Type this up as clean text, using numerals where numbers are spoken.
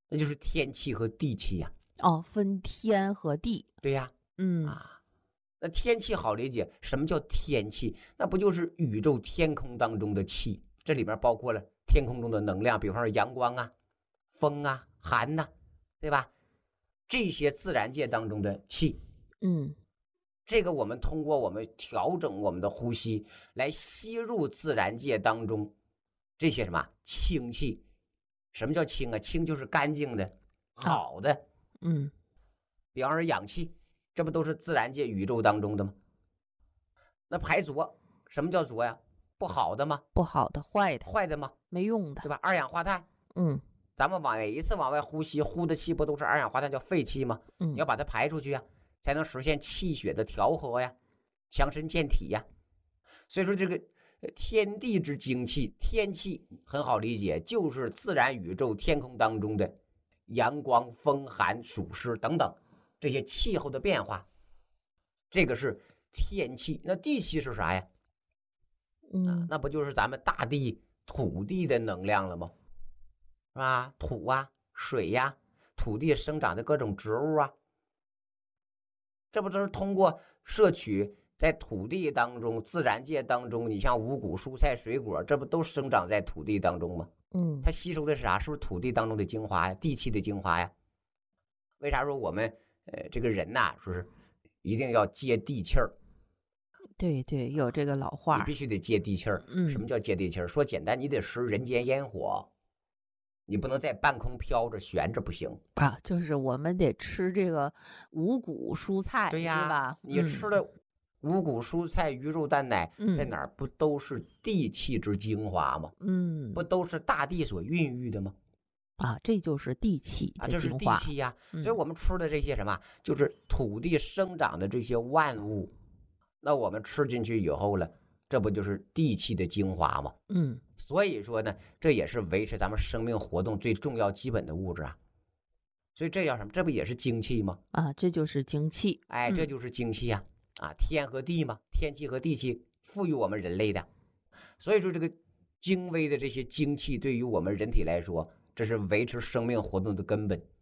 那就是天气和地气呀。 哦，分天和地。 对呀，那天气好理解，什么叫天气？那不就是宇宙天空当中的气？这里面包括了天空中的能量，比方说阳光啊、风啊、寒呐，对吧？这些自然界当中的气，这个我们通过我们调整我们的呼吸来吸入自然界当中这些什么清气。什么叫清啊？清就是干净的、好的。比方说氧气，这不都是自然界宇宙当中的吗？那排浊，什么叫浊呀？不好的吗？ 不好的、坏的、 坏的吗？ 没用的， 对吧？二氧化碳，咱们每一次往外呼吸，呼的气不都是二氧化碳，叫废气吗？你要把它排出去呀，才能实现气血的调和呀，强身健体呀。所以说这个天地之精气，天气很好理解，就是自然宇宙天空当中的阳光、风、寒、暑湿等等这些气候的变化，这个是天气。那地气是啥呀？那不就是咱们大地土地的能量了吗？是吧？土啊，水呀，土地生长的各种植物啊，这不都是通过摄取在土地当中、自然界当中，你像五谷、蔬菜、水果，这不都生长在土地当中吗？它吸收的是啥？是不是土地当中的精华呀？地气的精华呀？为啥说我们这个人呐，说是一定要接地气儿？ 对对，有这个老话， 你必须得接地气儿。什么叫接地气儿？说简单，你得食人间烟火，你不能在半空飘着悬着不行啊。就是我们得吃这个五谷蔬菜， 对呀， 对吧？ 你吃的五谷蔬菜、鱼肉蛋奶，在哪儿不都是地气之精华吗？不都是大地所孕育的吗？ 这就是地气的精华， 这是地气呀。所以我们吃的这些什么，就是土地生长的这些万物，那我们吃进去以后了，这不就是地气的精华吗？所以说呢，这也是维持咱们生命活动最重要基本的物质啊。所以这叫什么？这不也是精气吗？ 这就是精气。 这就是精气呀。天和地嘛，天气和地气赋予我们人类的。所以说这个精微的这些精气对于我们人体来说，这是维持生命活动的根本。